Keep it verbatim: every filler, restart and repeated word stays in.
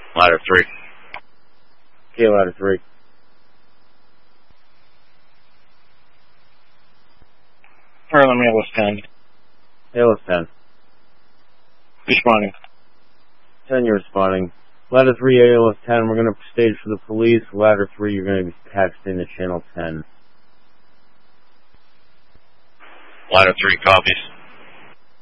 Ladder three. Okay, ladder three. Harlem A L S ten. A L S ten. Responding. ten, you're responding. Ladder three, A L S ten, we're going to stage for the police. Ladder three, you're going to be patched into channel ten. Ladder three copies.